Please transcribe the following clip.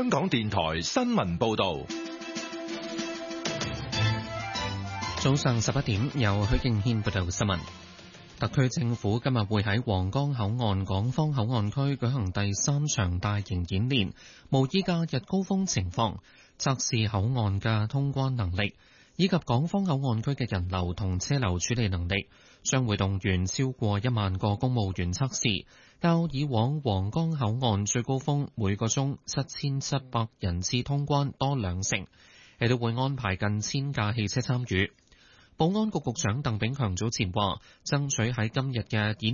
香港電台新聞報道。 早上11點，由許敬軒報道新聞。特區政府今日會喺皇崗口岸港方口岸區舉行第3場大型演練，模擬假日高峰情況，測試口岸嘅通關能力，以及港方口岸區嘅人流同車流處理能力。將會動員超過1萬個公務員測試，較以往皇崗口岸最高峰每個鐘7700人次通關多2成，亦都會安排近1000架汽車參與。保安局局長鄧炳強早前話，爭取喺今日嘅演